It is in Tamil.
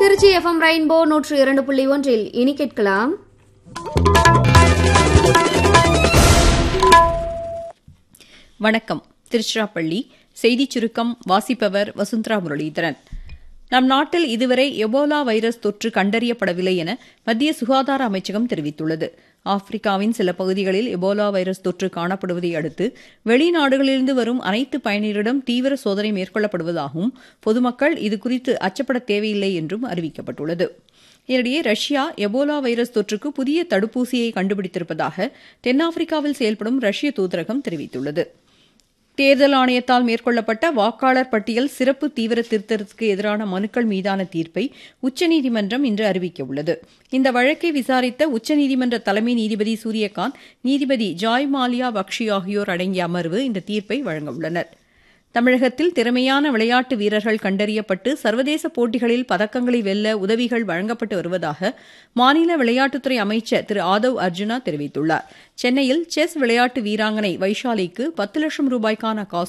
திருச்சி எஃப்எம் ரெயின்போ 102.1 இனி கேட்கலாம். வணக்கம். திருச்சிராப்பள்ளி செய்திச் சுருக்கம் வாசிப்பவர் வசுந்தரா முரளிதரன். நம் நாட்டில் இதுவரை எபோலா வைரஸ் தொற்று கண்டறியப்படவில்லை என மத்திய சுகாதார அமைச்சகம் தெரிவித்துள்ளது. ஆப்பிரிக்காவின் சில பகுதிகளில் எபோலா வைரஸ் தொற்று காணப்படுவதை அடுத்து வெளிநாடுகளிலிருந்து வரும் அனைத்து பயணிகளிடம் தீவிர சோதனை மேற்கொள்ளப்படுவதாகவும் பொதுமக்கள் இதுகுறித்து அச்சப்பட தேவையில்லை என்றும் அறிவிக்கப்பட்டுள்ளது. இதனிடையே ரஷ்யா எபோலா வைரஸ் தொற்றுக்கு புதிய தடுப்பூசியை கண்டுபிடித்திருப்பதாக தென்னாப்பிரிக்காவில் செயல்படும் ரஷ்ய தூதரகம் தெரிவித்துள்ளது. தேர்தல் ஆணையத்தால் மேற்கொள்ளப்பட்ட வாக்காளர் பட்டியல் சிறப்பு தீவிர திருத்தத்திற்கு எதிரான மனுக்கள் மீதான தீர்ப்பை உச்சநீதிமன்றம் இன்று அறிவிக்கவுள்ளது. இந்த வழக்கை விசாரித்த உச்சநீதிமன்ற தலைமை நீதிபதி சூரியகாந்த், நீதிபதி ஜாய் மாலியா பக்ஷி ஆகியோர் அடங்கிய அமர்வு இந்த தீர்ப்பை வழங்கவுள்ளனர். தமிழகத்தில் திறமையான விளையாட்டு வீரர்கள் கண்டறியப்பட்டு சர்வதேச போட்டிகளில் பதக்கங்களை வெல்ல உதவிகள் வழங்கப்பட்டு வருவதாக மாநில விளையாட்டுத்துறை அமைச்சர் திரு ஆதவ் அர்ஜுனா தெரிவித்துள்ளார். சென்னையில் செஸ் விளையாட்டு வீராங்கனை வைஷாலிக்கு 10 லட்சம் ரூபாய்க்கான காசோலை